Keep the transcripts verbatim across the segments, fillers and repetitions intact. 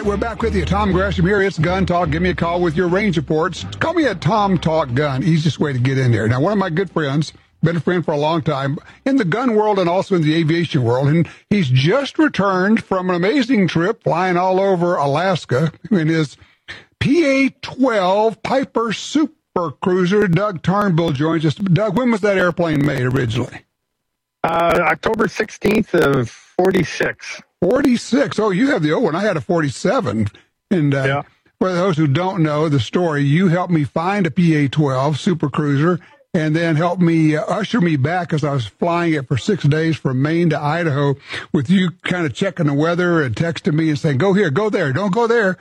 we're back with you. Tom Gresham here. It's Gun Talk. Give me a call with your range reports. Call me at Tom Talk Gun. Easiest way to get in there. Now, one of my good friends, been a friend for a long time, in the gun world and also in the aviation world, and he's just returned from an amazing trip flying all over Alaska in his P A twelve Piper Super Cruiser. Doug Turnbull joins us. Doug, when was that airplane made originally? Uh, October sixteenth of forty-six. forty-six. Oh, you have the old one. I had a forty-seven. And uh, yeah. For those who don't know the story, you helped me find a P A twelve Super Cruiser and then helped me uh, usher me back as I was flying it for six days from Maine to Idaho with you kind of checking the weather and texting me and saying, go here, go there, don't go there.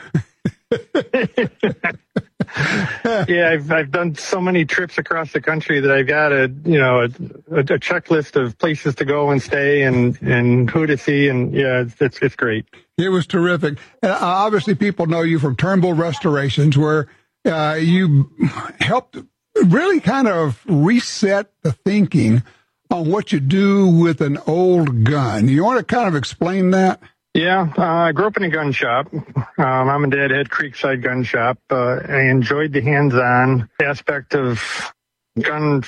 yeah, I've I've done so many trips across the country that I've got a you know a, a checklist of places to go and stay and, and who to see, and yeah, it's it's, it's great. It was terrific. And uh, obviously, people know you from Turnbull Restorations, where uh, you helped really kind of reset the thinking on what you do with an old gun. You want to kind of explain that? Yeah, uh, I grew up in a gun shop. Uh, Mom and Dad had Creekside Gun Shop. Uh, I enjoyed the hands-on aspect of gun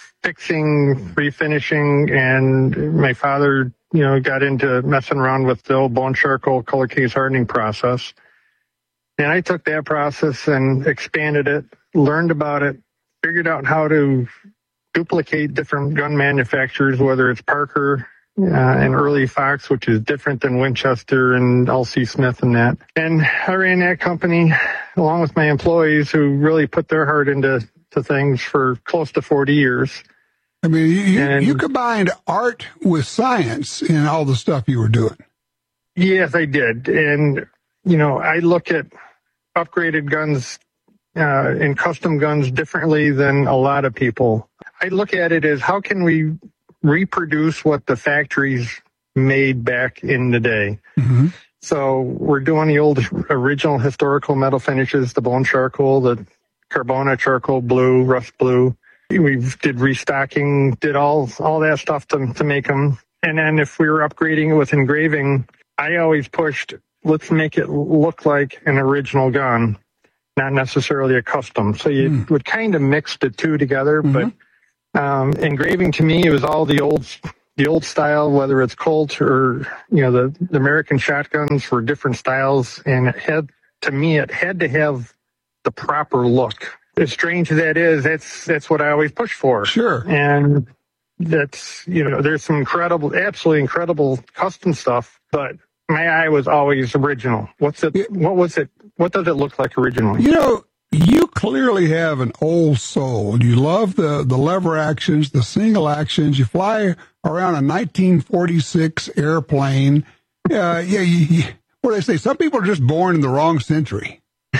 fixing, refinishing, and my father, you know, got into messing around with the old bone charcoal color case hardening process. And I took that process and expanded it, learned about it, figured out how to duplicate different gun manufacturers, whether it's Parker, Uh, and early Fox, which is different than Winchester and L C Smith and that. And I ran that company along with my employees who really put their heart into to things for close to forty years. I mean, you, and, you combined art with science in all the stuff you were doing. Yes, I did. And, you know, I look at upgraded guns uh, and custom guns differently than a lot of people. I look at it as how can we reproduce what the factories made back in the day. Mm-hmm. So we're doing the old original historical metal finishes, the bone charcoal, the Carbona charcoal blue, rust blue. We did restocking, did all all that stuff to to make them. And then if we were upgrading it with engraving, I always pushed, let's make it look like an original gun, not necessarily a custom. So you mm. would kind of mix the two together, mm-hmm. but Um, engraving to me, it was all the old, the old style, whether it's Colt or, you know, the, the American shotguns were different styles. And it had, to me, it had to have the proper look. As strange as that is, that's, that's what I always push for. Sure. And that's, you know, there's some incredible, absolutely incredible custom stuff, but my eye was always original. What's it, what was it, what does it look like originally? You know, you clearly have an old soul. You love the, the lever actions, the single actions. You fly around a nineteen forty-six airplane. Uh, yeah, you, you, what do they say? Some people are just born in the wrong century.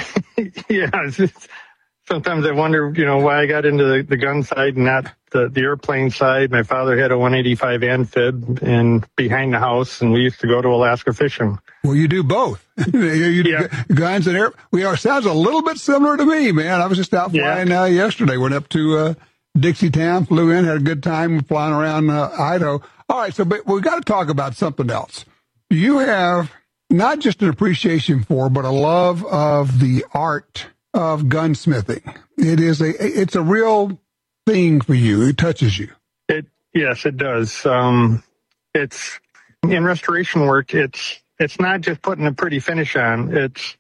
yeah. It's just, sometimes I wonder, you know, why I got into the, the gun side and not the, the airplane side. My father had a one eighty-five amphib and behind the house, and we used to go to Alaska fishing. Well, you do both. you do yeah. guns and air. We are sounds a little bit similar to me, man. I was just out flying yeah. uh, yesterday. Went up to uh, Dixie-Town, flew in, had a good time flying around uh, Idaho. All right, so but we've got to talk about something else. You have not just an appreciation for, but a love of the art of gunsmithing. It is a it's a real thing for you. It touches you. It yes, it does. Um, it's in restoration work. It's it's not just putting a pretty finish on. It's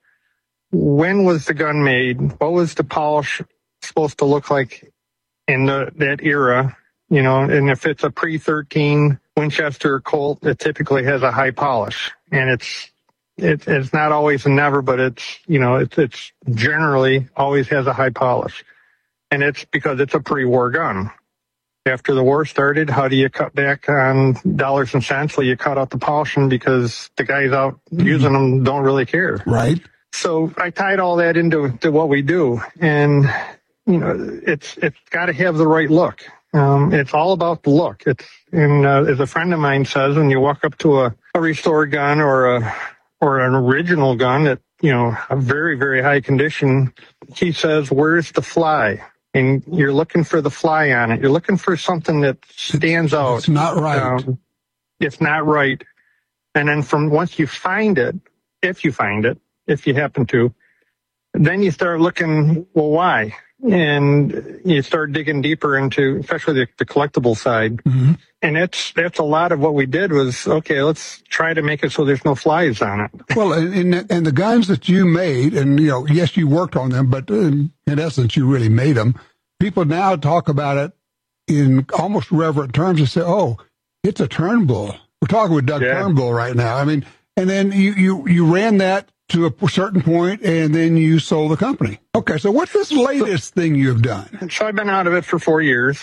when was the gun made? What was the polish supposed to look like in the, that era? You know, and if it's a pre thirteen Winchester Colt, it typically has a high polish, and it's it, it's not always a never, but it's you know it's it's generally always has a high polish, and it's because it's a pre-war gun. After the war started, how do you cut back on dollars and cents? Well, you cut out the polishing because the guys out mm-hmm. using them don't really care. Right. So I tied all that into to what we do, and you know, it's it's got to have the right look. Um, it's all about the look. It's and uh, as a friend of mine says, when you walk up to a, a restored gun or a or an original gun that you know a very very high condition, he says, "Where's the fly?" And you're looking for the fly on it. You're looking for something that stands it's, out. It's not right. Um, it's not right. And then from once you find it, if you find it, if you happen to. Then you start looking, well, why? And you start digging deeper into, especially the, the collectible side. Mm-hmm. And that's, that's a lot of what we did was, okay, let's try to make it so there's no flies on it. Well, and, and the guns that you made, and, you know, yes, you worked on them, but in, in essence, you really made them. People now talk about it in almost reverent terms and say, oh, it's a Turnbull. We're talking with Doug yeah. Turnbull right now. I mean, and then you, you, you ran that to a certain point, and then you sold the company. Okay, so what's this latest thing you've done? So I've been out of it for four years,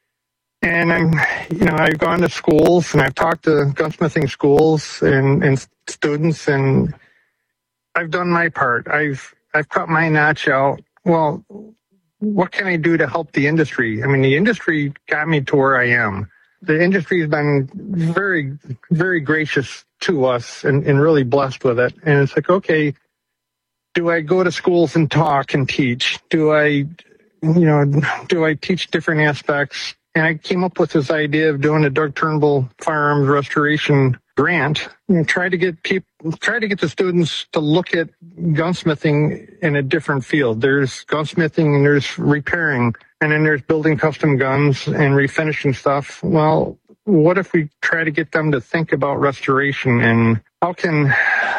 and I'm, you know, I've gone to schools, and I've talked to gunsmithing schools and, and students, and I've done my part. I've I've cut my notch out. Well, what can I do to help the industry? I mean, the industry got me to where I am. The industry has been very, very gracious to us and, and really blessed with it. And it's like, okay, do I go to schools and talk and teach? Do I, you know, do I teach different aspects? And I came up with this idea of doing a Doug Turnbull firearms restoration grant. You know, try to get people, try to get the students to look at gunsmithing in a different field. There's gunsmithing and there's repairing, and then there's building custom guns and refinishing stuff. Well, what if we try to get them to think about restoration, and how can,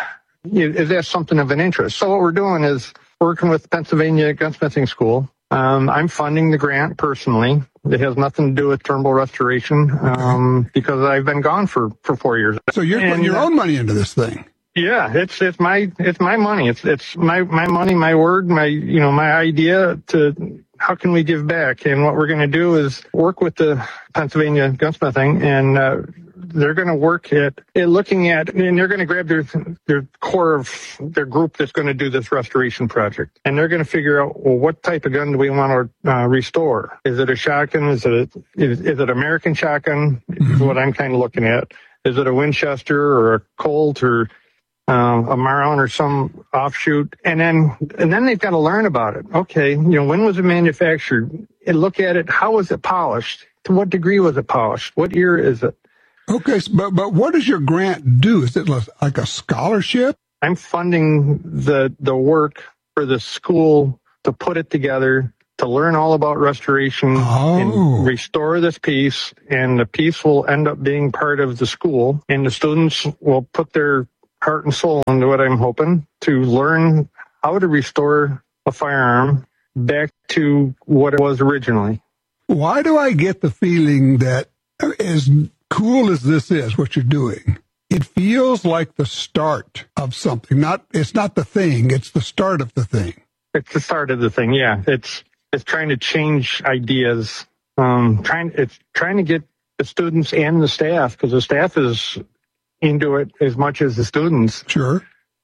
is that something of an interest? So what we're doing is working with Pennsylvania Gunsmithing School. Um, I'm funding the grant personally. It has nothing to do with Turnbull restoration, um, because I've been gone for, for four years. So you're and, putting your own money into this thing. Yeah, it's, it's my, it's my money. It's, it's my, my money, my word, my, you know, my idea to, how can we give back? And what we're going to do is work with the Pennsylvania Gunsmithing, and, uh, they're going to work at, at looking at, and they're going to grab their their core of their group that's going to do this restoration project, and they're going to figure out, well, what type of gun do we want to uh, restore? Is it a shotgun? Is it a, is, is it American shotgun? Mm-hmm. Is what I'm kind of looking at. Is it a Winchester or a Colt or uh, a Marlin or some offshoot? And then and then they've got to learn about it. Okay, you know, when was it manufactured? And look at it. How was it polished? To what degree was it polished? What year is it? Okay, but but what does your grant do? Is it like a scholarship? I'm funding the the work for the school to put it together, to learn all about restoration oh. and restore this piece, and the piece will end up being part of the school, and the students will put their heart and soul into it, I'm hoping, to learn how to restore a firearm back to what it was originally. Why do I get the feeling that as cool as this is, what you're doing, it feels like the start of something? Not, it's not the thing, it's the start of the thing. It's the start of the thing, yeah. It's it's trying to change ideas, um, trying it's trying to get the students and the staff, because the staff is into it as much as the students. Sure.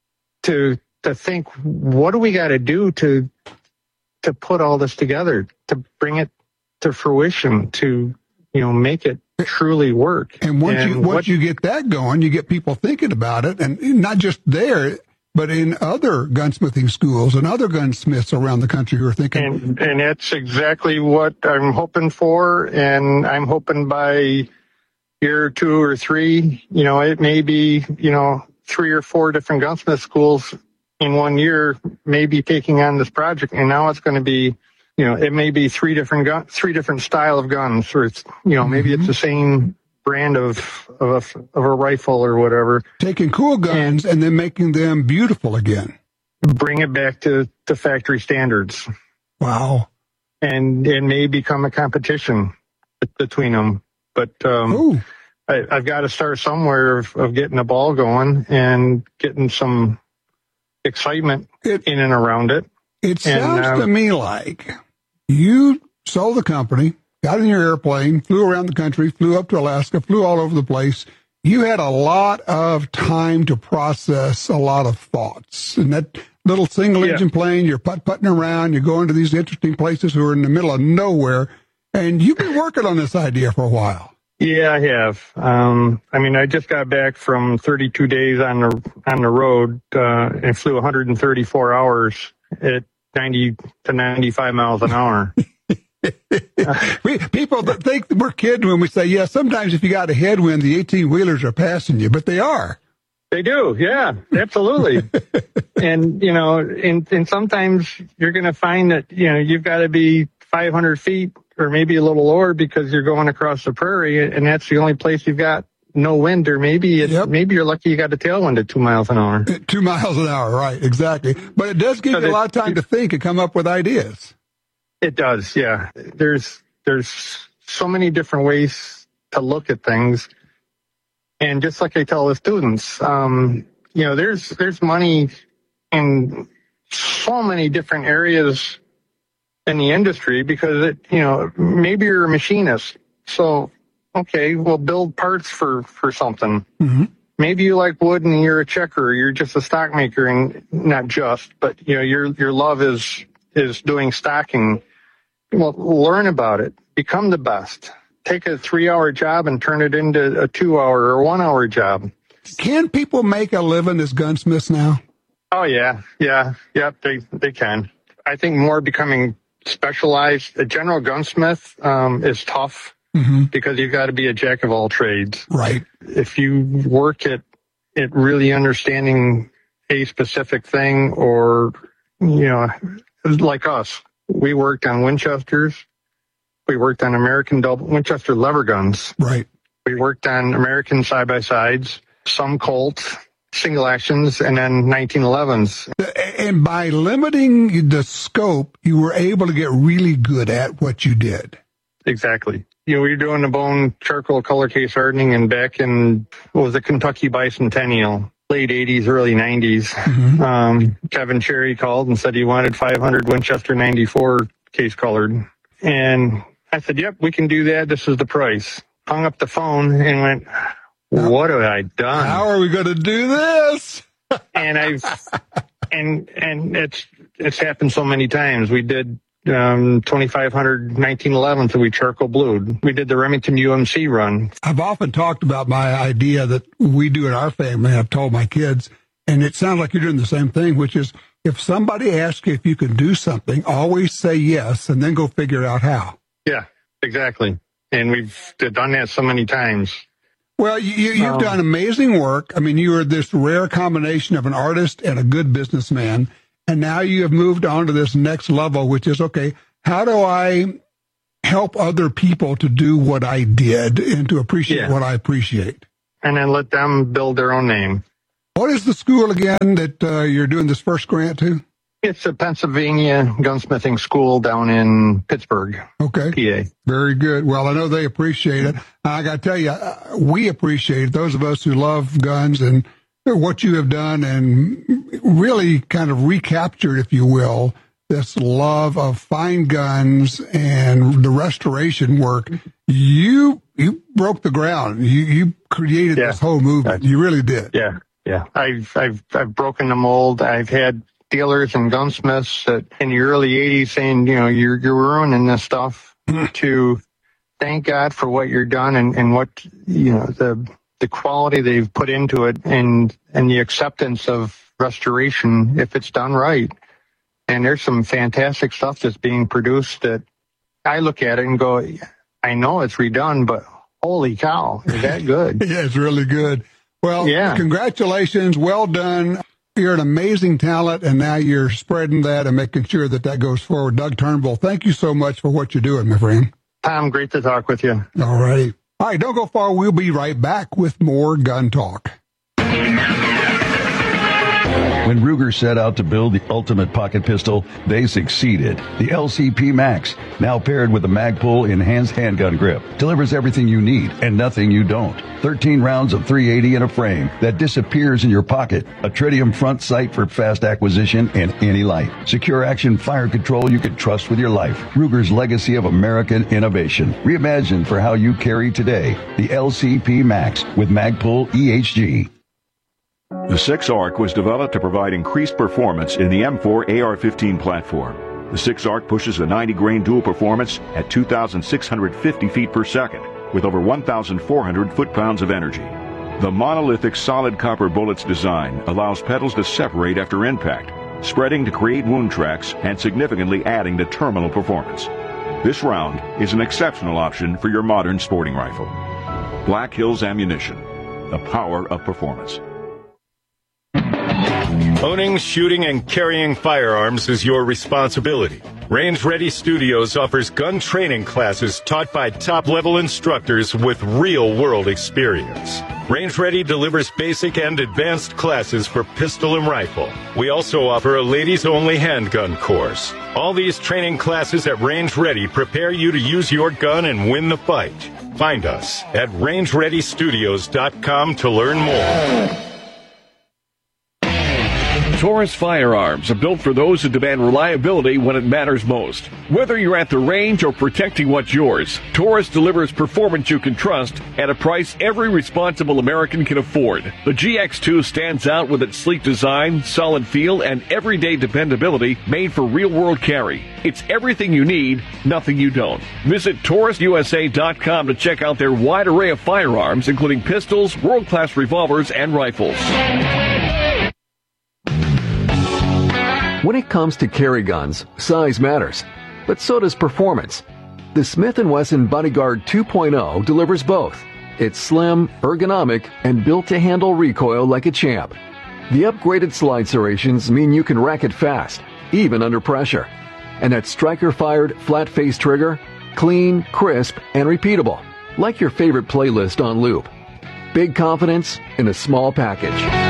To to think, what do we got to do to to put all this together, to bring it to fruition, to, you know, make it truly work. And once and you once what, you get that going, you get people thinking about it, and not just there, but in other gunsmithing schools and other gunsmiths around the country who are thinking. And, and that's exactly what I'm hoping for. And I'm hoping by year two or three, you know, it may be, you know, three or four different gunsmith schools in one year, maybe taking on this project. And now it's going to be, you know, it may be three different gun, three different style of guns, or it's, you know, maybe mm-hmm. it's the same brand of of a, of a rifle or whatever. Taking cool guns and, and then making them beautiful again. Bring it back to, to factory standards. Wow. And it may become a competition between them. But um, I, I've got to start somewhere of, of getting the ball going and getting some excitement it, in and around it. It sounds and, um, to me like you sold the company, got in your airplane, flew around the country, flew up to Alaska, flew all over the place. You had a lot of time to process a lot of thoughts. And that little single engine yeah. plane, you're putt-putting around, you're going to these interesting places who are in the middle of nowhere. And you've been working on this idea for a while. Yeah, I have. Um, I mean, I just got back from thirty-two days on the on the road uh, and flew one hundred thirty-four hours at ninety to ninety-five miles an hour. we, people that think we're kidding when we say, yeah, sometimes if you got a headwind, the eighteen-wheelers are passing you, but they are. They do, yeah, absolutely. And, you know, and, and sometimes you're going to find that, you know, you've got to be five hundred feet or maybe a little lower because you're going across the prairie, and that's the only place you've got no wind, or maybe it, yep. maybe you're lucky you got a tailwind at two miles an hour. Two miles an hour, right, exactly. But it does give so you a lot of time to think and come up with ideas. It does, yeah. There's there's so many different ways to look at things. And just like I tell the students, um, you know, there's there's money in so many different areas in the industry because, it, you know, maybe you're a machinist. So, okay, well, build parts for, for something. Mm-hmm. Maybe you like wood and you're a checker. You're just a stock maker, and not just, but, you know, your your love is is doing stocking. Well, learn about it. Become the best. Take a three-hour job and turn it into a two-hour or one-hour job. Can people make a living as gunsmiths now? Oh, yeah. Yeah. Yep, they, they can. I think more becoming specialized. A general gunsmith um, is tough mm-hmm. because you've got to be a jack of all trades. Right. If you work at, at really understanding a specific thing, or, you know, like us, we worked on Winchesters. We worked on American double Winchester lever guns. Right. We worked on American side-by-sides, some Colt, single actions, and then nineteen elevens. And by limiting the scope, you were able to get really good at what you did. Exactly. You know, we were doing the bone charcoal color case hardening, and back in, what was it, Kentucky Bicentennial, late eighties, early nineties. Mm-hmm. Um, Kevin Cherry called and said he wanted five hundred Winchester ninety-four case colored. And I said, yep, we can do that. This is the price. Hung up the phone and went, what have I done? How are we going to do this? and I've, and, and it's, it's happened so many times. We did, um, twenty-five hundred nineteen elevens that we charcoal blued. We did the Remington U M C run. I've often talked about my idea that we do in our family. I've told my kids, and it sounds like you're doing the same thing, which is if somebody asks you if you can do something, always say yes, and then go figure out how. Yeah, exactly. And we've done that so many times. Well, you, you've um, done amazing work. I mean, you are this rare combination of an artist and a good businessman. And now you have moved on to this next level, which is, okay, how do I help other people to do what I did and to appreciate yeah. what I appreciate? And then let them build their own name. What is the school again that uh, you're doing this first grant to? It's a Pennsylvania gunsmithing school down in Pittsburgh, okay. P A. Very good. Well, I know they appreciate it. I got to tell you, we appreciate it, those of us who love guns and what you have done, and really kind of recaptured, if you will, this love of fine guns and the restoration work. You you broke the ground. You you created yeah. this whole movement. You really did. Yeah, yeah. I've I've I've broken the mold. I've had dealers and gunsmiths that in the early eighties saying, you know, you're you're ruining this stuff. To thank God for what you're done and, and what, you know, the the quality they've put into it, and and the acceptance of restoration if it's done right. And there's some fantastic stuff that's being produced that I look at it and go, I know it's redone, but holy cow, is that good? Yeah, it's really good. Well, yeah. Congratulations. Well done. You're an amazing talent, and now you're spreading that and making sure that that goes forward. Doug Turnbull, thank you so much for what you're doing, my friend. Tom, great to talk with you. All righty. All right, don't go far. We'll be right back with more Gun Talk. When Ruger set out to build the ultimate pocket pistol, they succeeded. The L C P Max, now paired with the Magpul enhanced handgun grip, delivers everything you need and nothing you don't. thirteen rounds of three eighty in a frame that disappears in your pocket. A tritium front sight for fast acquisition and any light. Secure action fire control you can trust with your life. Ruger's legacy of American innovation. Reimagined for how you carry today. The L C P Max with Magpul E H G. The six ARC was developed to provide increased performance in the M four A R fifteen platform. The six ARC pushes a ninety grain dual performance at two thousand six hundred fifty feet per second with over one thousand four hundred foot-pounds of energy. The monolithic solid copper bullet's design allows petals to separate after impact, spreading to create wound tracks and significantly adding to terminal performance. This round is an exceptional option for your modern sporting rifle. Black Hills Ammunition, the power of performance. Owning, shooting, and carrying firearms is your responsibility. Range Ready Studios offers gun training classes taught by top-level instructors with real-world experience. Range Ready delivers basic and advanced classes for pistol and rifle. We also offer a ladies-only handgun course. All these training classes at Range Ready prepare you to use your gun and win the fight. Find us at range ready studios dot com to learn more. Taurus firearms are built for those who demand reliability when it matters most. Whether you're at the range or protecting what's yours, Taurus delivers performance you can trust at a price every responsible American can afford. The G X two stands out with its sleek design, solid feel, and everyday dependability made for real-world carry. It's everything you need, nothing you don't. Visit Taurus U S A dot com to check out their wide array of firearms, including pistols, world-class revolvers, and rifles. When it comes to carry guns, size matters, but so does performance. The Smith and Wesson Bodyguard two point oh delivers both. It's slim, ergonomic, and built to handle recoil like a champ. The upgraded slide serrations mean you can rack it fast, even under pressure. And that striker-fired, flat-face trigger, clean, crisp, and repeatable, like your favorite playlist on loop. Big confidence in a small package.